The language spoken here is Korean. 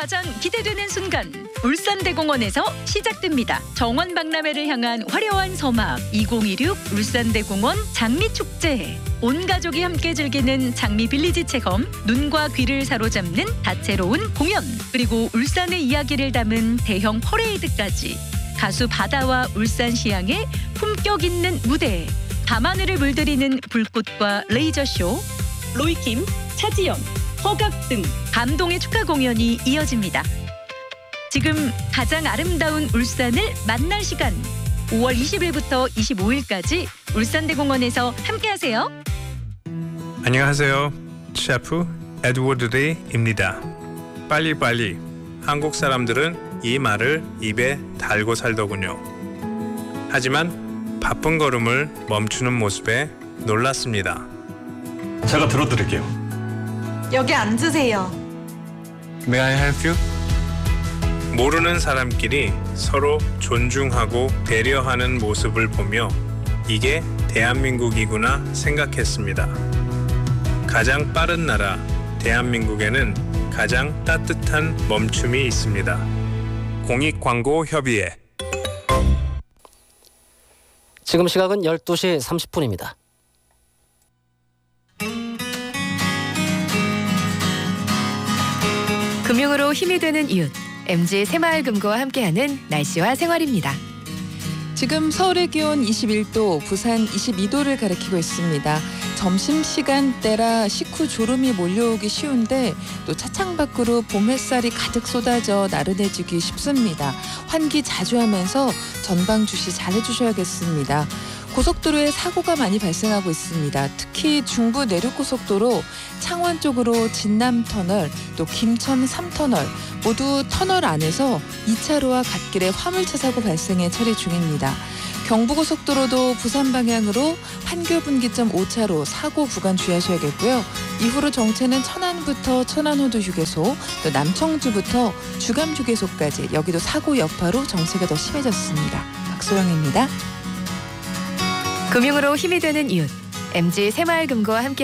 가장 기대되는 순간 울산대공원에서 시작됩니다. 정원박람회를 향한 화려한 서막 2016 울산대공원 장미축제. 온 가족이 함께 즐기는 장미 빌리지 체험, 눈과 귀를 사로잡는 다채로운 공연, 그리고 울산의 이야기를 담은 대형 퍼레이드까지 가수 바다와 울산시향의 품격 있는 무대, 밤하늘을 물들이는 불꽃과 레이저쇼, 로이킴, 차지연, 허각 등 감동의 축하 공연이 이어집니다. 지금 가장 아름다운 울산을 만날 시간, 5월 20일부터 25일까지 울산대공원에서 함께하세요. 안녕하세요. 셰프 에드워드 리입니다. 빨리빨리. 한국 사람들은 이 말을 입에 달고 살더군요. 하지만 바쁜 걸음을 멈추는 모습에 놀랐습니다. 제가 들어드릴게요. 여기 앉으세요. May I help you? 모르는 사람끼리 서로 존중하고 배려하는 모습을 보며 이게 대한민국이구나 생각했습니다. 가장 빠른 나라 대한민국에는 가장 따뜻한 멈춤이 있습니다. 공익광고협의회. 지금 시각은 12시 30분입니다. 금융으로 힘이 되는 이웃, MG 새마을금고와 함께하는 날씨와 생활입니다. 지금 서울의 기온 21도, 부산 22도를 가리키고 있습니다. 점심시간대라 식후 졸음이 몰려오기 쉬운데 또 차창 밖으로 봄 햇살이 가득 쏟아져 나른해지기 쉽습니다. 환기 자주 하면서 전방 주시 잘 해주셔야겠습니다. 고속도로에 사고가 많이 발생하고 있습니다. 특히 중부 내륙고속도로 창원 쪽으로 진남터널, 또 김천 3터널 모두 터널 안에서 2차로와 갓길에 화물차 사고 발생해 처리 중입니다. 경부고속도로도 부산 방향으로 판교분기점 5차로 사고 구간 주의하셔야겠고요. 이후로 정체는 천안부터 천안호도 휴게소, 또 남청주부터 주감 휴게소까지 여기도 사고 여파로 정체가 더 심해졌습니다. 박소영입니다. 금융으로 힘이 되는 이웃, MG 새마을금고와 함께